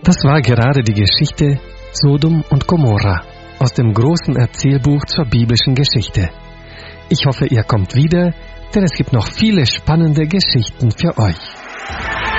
Das war gerade die Geschichte Sodom und Gomorra aus dem großen Erzählbuch zur biblischen Geschichte. Ich hoffe, ihr kommt wieder, denn es gibt noch viele spannende Geschichten für euch.